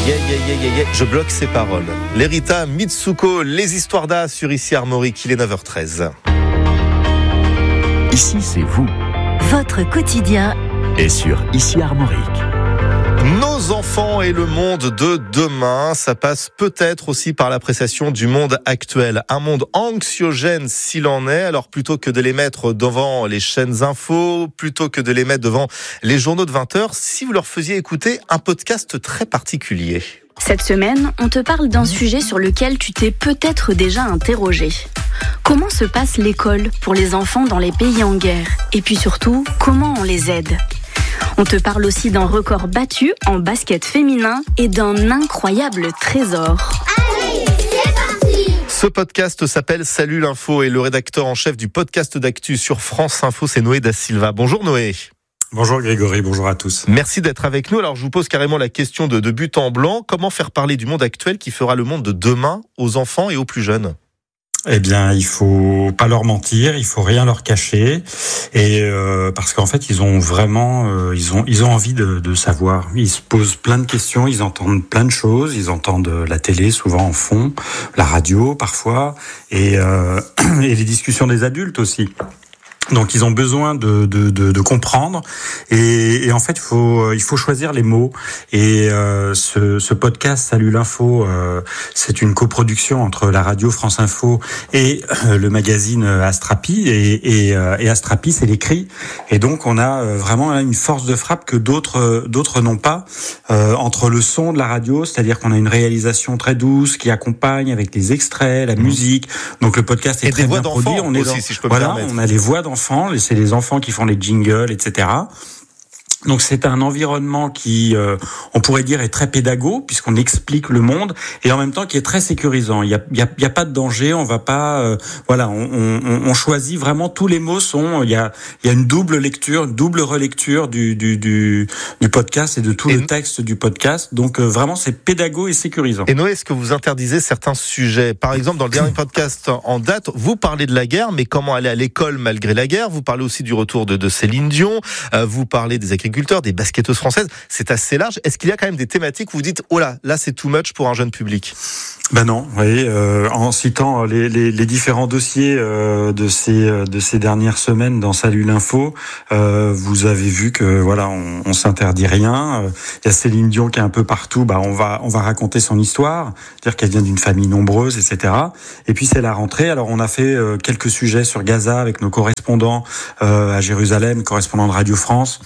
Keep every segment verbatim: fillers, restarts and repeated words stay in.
Yeah, yeah, yeah, yeah, yeah. Je bloque ses paroles. Lerita Mitsuko, les histoires d'A sur Ici Armorique, il est neuf heures treize. Ici, c'est vous. Votre quotidien Et sur Ici Armorique. Nos enfants et le monde de demain, ça passe peut-être aussi par l'appréciation du monde actuel. Un monde anxiogène s'il en est, alors plutôt que de les mettre devant les chaînes infos, plutôt que de les mettre devant les journaux de vingt heures, si vous leur faisiez écouter un podcast très particulier. Cette semaine, on te parle d'un sujet sur lequel tu t'es peut-être déjà interrogé. Comment se passe l'école pour les enfants dans les pays en guerre ? Et puis surtout, comment on les aide ? On te parle aussi d'un record battu en basket féminin et d'un incroyable trésor. Allez, c'est parti! Ce podcast s'appelle Salut l'info et le rédacteur en chef du podcast d'actu sur France Info, c'est Noé Da Silva. Bonjour Noé. Bonjour Grégory, bonjour à tous. Merci d'être avec nous. Alors je vous pose carrément la question de, de but en blanc. Comment faire parler du monde actuel qui fera le monde de demain aux enfants et aux plus jeunes ? Eh bien, il faut pas leur mentir, il faut rien leur cacher, et euh, parce qu'en fait, ils ont vraiment, euh, ils ont, ils ont envie de, de savoir. Ils se posent plein de questions, ils entendent plein de choses, ils entendent la télé souvent en fond, la radio parfois, et, euh, et les discussions des adultes aussi. Donc ils ont besoin de de de, de comprendre et, et en fait il faut il faut choisir les mots et euh, ce ce podcast Salut l'info euh, c'est une coproduction entre la radio France Info et euh, le magazine Astrapi et et, euh, et Astrapi c'est l'écrit et donc on a vraiment une force de frappe que d'autres d'autres n'ont pas euh, entre le son de la radio, c'est-à-dire qu'on a une réalisation très douce qui accompagne avec les extraits, la musique. Donc le podcast est et très bien produit, on est aussi, dans, si je peux voilà, me permettre. On a les voix d'enfants Enfants, c'est les enfants qui font les jingles, et cetera. Donc c'est un environnement qui, euh, on pourrait dire, est très pédago puisqu'on explique le monde et en même temps qui est très sécurisant. Il y a, il y a, il y a pas de danger. On va pas, euh, voilà, on, on, on choisit vraiment tous les mots sont. Il y a, il y a une double lecture, une double relecture du du du, du podcast et de tout et le texte du podcast. Donc euh, vraiment c'est pédago et sécurisant. Et Noé, est-ce que vous interdisez certains sujets ? Par exemple, dans le dernier podcast en date, vous parlez de la guerre, mais comment aller à l'école malgré la guerre ? Vous parlez aussi du retour de, de Céline Dion. Euh, vous parlez des agriculteurs, des basketteuses françaises, c'est assez large. Est-ce qu'il y a quand même des thématiques où vous dites, oh là, là c'est too much pour un jeune public ? Ben non, vous voyez, euh, en citant les, les, les différents dossiers euh, de ces de ces dernières semaines dans Salut l'info, euh, vous avez vu que voilà, on, on s'interdit rien. Il y a Céline Dion qui est un peu partout. Bah on va on va raconter son histoire, dire qu'elle vient d'une famille nombreuse, et cetera. Et puis c'est la rentrée. Alors on a fait euh, quelques sujets sur Gaza avec nos correspondants euh, à Jérusalem, correspondants de Radio France,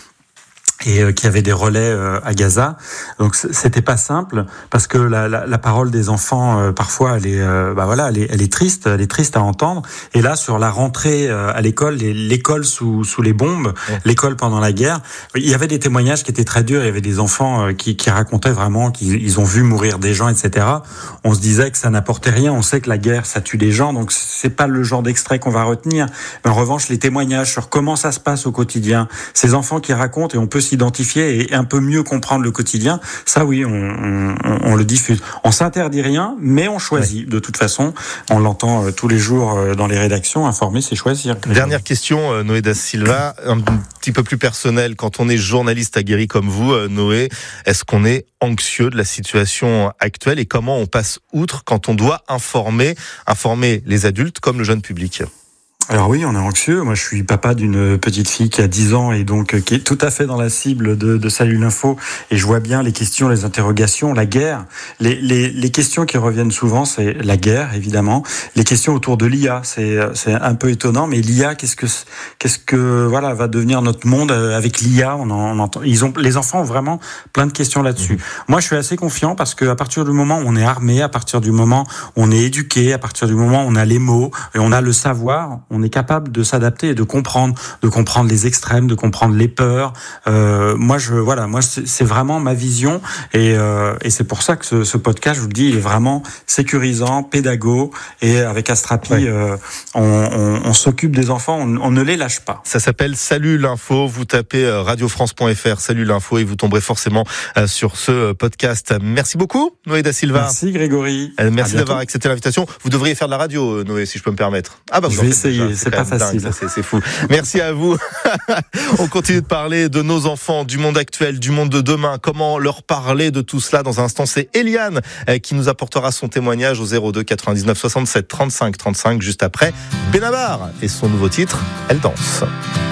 et euh, qui avait des relais euh, à Gaza. Donc c'était pas simple parce que la, la, la parole des enfants euh, parfois elle est euh, bah voilà elle est, elle est triste elle est triste à entendre. Et là sur la rentrée euh, à l'école, les, l'école sous sous les bombes, ouais. L'école pendant la guerre, il y avait des témoignages qui étaient très durs. Il y avait des enfants euh, qui, qui racontaient vraiment qu'ils ils ont vu mourir des gens, et cetera. On se disait que ça n'apportait rien. On sait que la guerre ça tue des gens, donc c'est pas le genre d'extrait qu'on va retenir. Mais en revanche les témoignages sur comment ça se passe au quotidien, ces enfants qui racontent et on peut s'identifier et un peu mieux comprendre le quotidien, ça oui, on, on, on le diffuse. On s'interdit rien, mais on choisit. Ouais. De toute façon, on l'entend euh, tous les jours euh, dans les rédactions, informer, c'est choisir. Dernière question, euh, Noé Da Silva, un petit peu plus personnel. Quand on est journaliste aguerri comme vous, euh, Noé, est-ce qu'on est anxieux de la situation actuelle et comment on passe outre quand on doit informer, informer les adultes comme le jeune public ? Alors oui, on est anxieux. Moi, je suis papa d'une petite fille qui a dix ans et donc qui est tout à fait dans la cible de, de Salut l'info. Et je vois bien les questions, les interrogations, la guerre. Les, les, les questions qui reviennent souvent, c'est la guerre, évidemment. Les questions autour de l'I A, c'est, c'est un peu étonnant. Mais l'I A, qu'est-ce que, qu'est-ce que, voilà, va devenir notre monde avec l'I A ? On en, on entend. Ils ont, les enfants ont vraiment plein de questions là-dessus. Mmh. Moi, je suis assez confiant parce que à partir du moment où on est armé, à partir du moment où on est éduqué, à partir du moment où on a les mots et on a le savoir, on est capable de s'adapter et de comprendre, de comprendre les extrêmes, de comprendre les peurs. Euh, moi, je, voilà, moi, c'est, c'est vraiment ma vision et, euh, et c'est pour ça que ce, ce podcast, je vous le dis, il est vraiment sécurisant, pédago et avec Astrapi, ouais. euh, on, on, on s'occupe des enfants, on, on ne les lâche pas. Ça s'appelle Salut l'info. Vous tapez radio france point f r, Salut l'info et vous tomberez forcément sur ce podcast. Merci beaucoup, Noé Da Silva. Merci Grégory. Merci d'avoir accepté l'invitation. Vous devriez faire de la radio, Noé, si je peux me permettre. Ah bah vous je vais essayer. c'est, c'est pas facile. Dingue, ça, c'est, c'est fou. Merci à vous. On continue de parler de nos enfants, du monde actuel, du monde de demain. Comment leur parler de tout cela dans un instant? C'est Eliane qui nous apportera son témoignage au zéro deux quatre-vingt-dix-neuf soixante-sept trente-cinq trente-cinq juste après Benabar et son nouveau titre, Elle danse.